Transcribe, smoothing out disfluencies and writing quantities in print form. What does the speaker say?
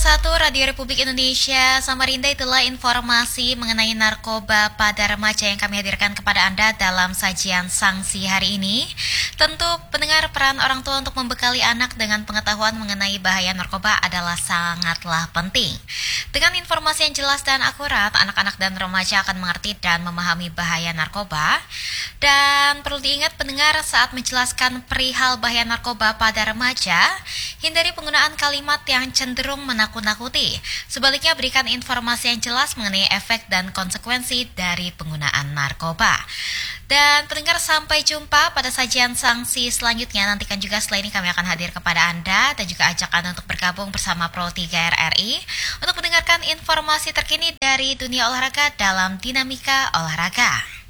1 Radio Republik Indonesia, Samarinda, itulah informasi mengenai narkoba pada remaja yang kami hadirkan kepada Anda dalam sajian sanksi hari ini. Tentu pendengar, peran orang tua untuk membekali anak dengan pengetahuan mengenai bahaya narkoba adalah sangatlah penting. Dengan informasi yang jelas dan akurat, anak-anak dan remaja akan mengerti dan memahami bahaya narkoba. Dan perlu diingat pendengar, saat menjelaskan perihal bahaya narkoba pada remaja, hindari penggunaan kalimat yang cenderung menakut-nakuti. Sebaliknya, berikan informasi yang jelas mengenai efek dan konsekuensi dari penggunaan narkoba. Dan pendengar, sampai jumpa pada sajian sanksi selanjutnya. Nantikan juga setelah ini kami akan hadir kepada Anda dan juga ajak Anda untuk bergabung bersama Pro 3 RRI untuk mendengarkan informasi terkini dari dunia olahraga dalam Dinamika Olahraga.